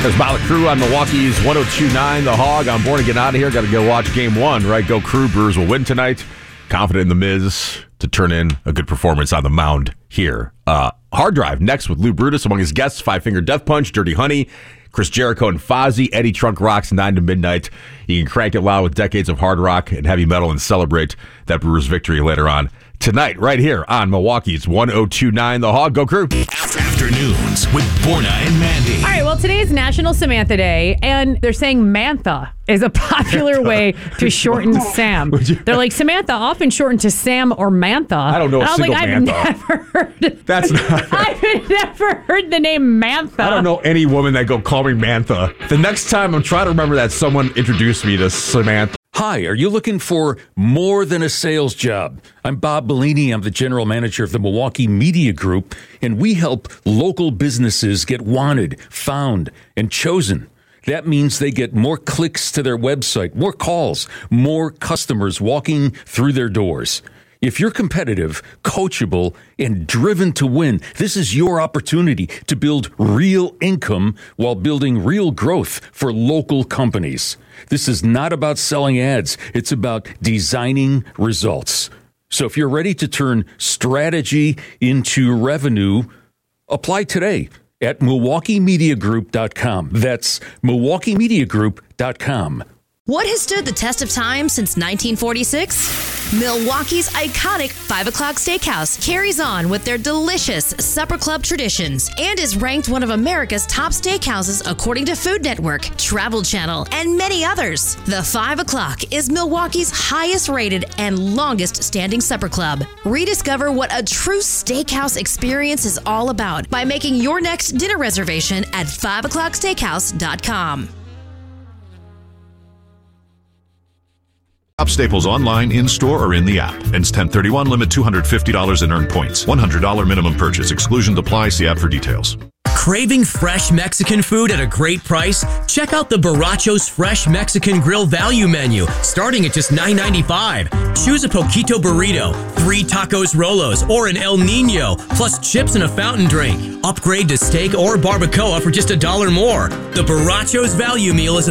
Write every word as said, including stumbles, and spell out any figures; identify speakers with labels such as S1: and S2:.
S1: There's Mollet Crew on Milwaukee's one oh two point nine The Hog. I'm born to get out of here. Got to go watch game one, right? Go Crew. Brewers will win tonight. Confident in the Miz to turn in a good performance on the mound here. Uh, Hard Drive next with Lou Brutus among his guests. Five Finger Death Punch, Dirty Honey, Chris Jericho and Fozzy. Eddie Trunk Rocks nine to midnight. You can crank it loud with decades of hard rock and heavy metal and celebrate that Brewers victory later on tonight, right here on Milwaukee's one oh two point nine The Hog. Go Crew.
S2: Afternoons with Borna and Mandy.
S3: All right, well, today is National Samantha Day, and they're saying Mantha is a popular way to shorten Sam. They're like, Samantha, often shortened to Sam or Mantha.
S1: I don't know a
S3: and I was
S1: single
S3: like,
S1: Mantha.
S3: I've never heard of
S1: That's not.
S3: I've never heard the name Mantha.
S1: I don't know any woman that go call me Mantha. The next time I'm trying to remember that someone introduced me to Samantha.
S4: Hi, are you looking for more than a sales job? I'm Bob Bellini. I'm the general manager of the Milwaukee Media Group, and we help local businesses get wanted, found, and chosen. That means they get more clicks to their website, more calls, more customers walking through their doors. If you're competitive, coachable, and driven to win, this is your opportunity to build real income while building real growth for local companies. This is not about selling ads. It's about designing results. So if you're ready to turn strategy into revenue, apply today at Milwaukee Media Group dot com. That's Milwaukee Media Group dot com.
S5: What has stood the test of time since nineteen forty-six? Milwaukee's iconic five o'clock Steakhouse carries on with their delicious supper club traditions and is ranked one of America's top steakhouses according to Food Network, Travel Channel, and many others. The five o'clock is Milwaukee's highest rated and longest standing supper club. Rediscover what a true steakhouse experience is all about by making your next dinner reservation at five o'clock steakhouse dot com.
S6: Shop Staples online, in-store, or in the app. Ends ten thirty-one. Limit two hundred fifty dollars in earned points. one hundred dollars minimum purchase. Exclusions apply. See app for details.
S7: Craving fresh Mexican food at a great price? Check out the Barracho's Fresh Mexican Grill Value Menu, starting at just nine ninety-five. Choose a Poquito Burrito, three Tacos Rolos, or an El Nino, plus chips and a fountain drink. Upgrade to steak or barbacoa for just a dollar more. The Barracho's Value Meal is